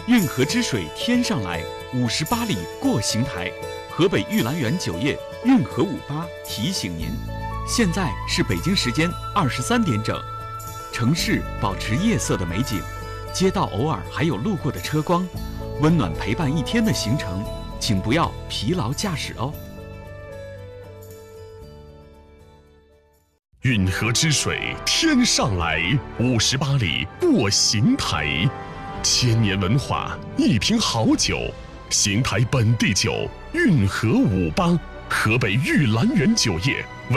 运河之水天上来，58里过邢台。河北玉兰园酒业运河58提醒您，现在是北京时间23点整，城市保持夜色的美景，街道偶尔还有路过的车光，温暖陪伴一天的行程，请不要疲劳驾驶哦。 运河之水天上来，58里过邢台。千年文化，一瓶好酒，邢台本地酒运河58，河北玉兰园酒业为